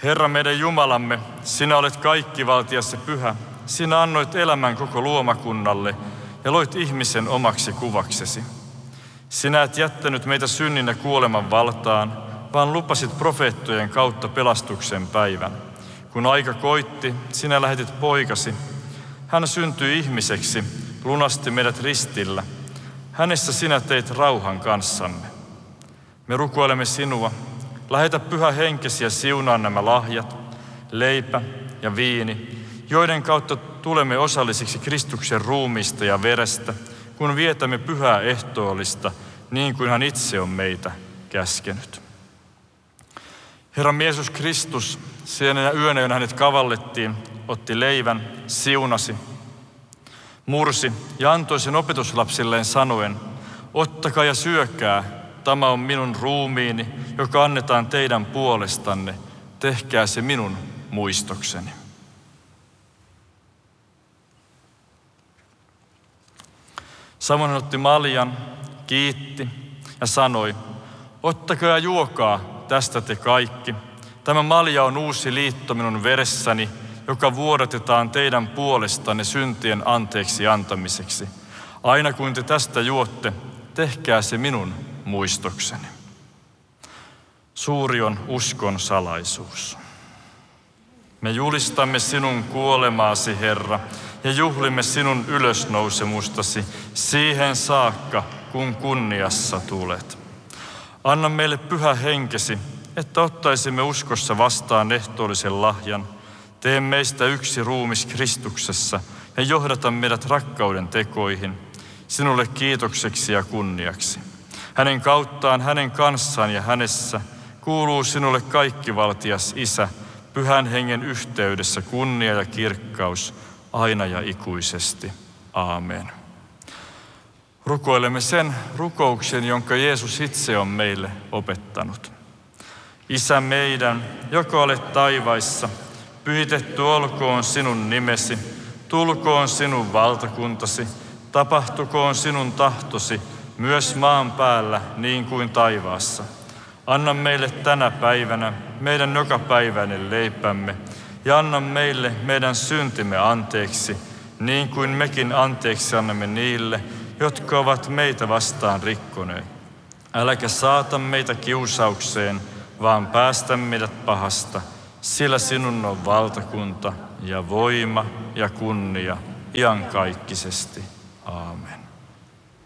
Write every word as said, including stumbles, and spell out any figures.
Herra meidän Jumalamme, sinä olet kaikkivaltias ja pyhä. Sinä annoit elämän koko luomakunnalle ja loit ihmisen omaksi kuvaksesi. Sinä et jättänyt meitä synnin ja kuoleman valtaan, vaan lupasit profeettojen kautta pelastuksen päivän. Kun aika koitti, sinä lähetit poikasi. Hän syntyi ihmiseksi, lunasti meidät ristillä. Hänessä sinä teit rauhan kanssamme. Me rukoilemme sinua, lähetä pyhä henkesi ja siunaa nämä lahjat, leipä ja viini, joiden kautta tulemme osallisiksi Kristuksen ruumiista ja verestä, kun vietämme pyhää ehtoollista, niin kuin hän itse on meitä käskenyt. Herra Jeesus Kristus, siinä yönä, jona hänet kavallettiin, otti leivän, siunasi, mursi ja antoi sen opetuslapsilleen sanoen, ottakaa ja syökää, tämä on minun ruumiini, joka annetaan teidän puolestanne, tehkää se minun muistokseni. Samoin hän otti maljan, kiitti ja sanoi, ottakaa ja juokaa tästä te kaikki. Tämä malja on uusi liitto minun veressäni, joka vuodatetaan teidän puolestanne syntien anteeksi antamiseksi. Aina kun te tästä juotte, tehkää se minun muistokseni. Suuri on uskon salaisuus. Me julistamme sinun kuolemaasi, Herra, ja juhlimme sinun ylösnousemustasi siihen saakka, kun kunniassa tulet. Anna meille pyhä henkesi, että ottaisimme uskossa vastaan ehtoollisen lahjan. Tee meistä yksi ruumis Kristuksessa ja johdata meidät rakkauden tekoihin, sinulle kiitokseksi ja kunniaksi. Hänen kauttaan, hänen kanssaan ja hänessä kuuluu sinulle kaikkivaltias Isä, pyhän hengen yhteydessä kunnia ja kirkkaus aina ja ikuisesti. Aamen. Rukoilemme sen rukouksen, jonka Jeesus itse on meille opettanut. Isä meidän, joka olet taivaissa, pyhitetty olkoon sinun nimesi, tulkoon sinun valtakuntasi, tapahtukoon sinun tahtosi, myös maan päällä niin kuin taivaassa. Anna meille tänä päivänä meidän jokapäiväinen leipämme ja anna meille meidän syntimme anteeksi, niin kuin mekin anteeksi annamme niille, jotka ovat meitä vastaan rikkoneet. Äläkä saata meitä kiusaukseen, vaan päästä meidät pahasta, sillä sinun on valtakunta ja voima ja kunnia iankaikkisesti. Aamen.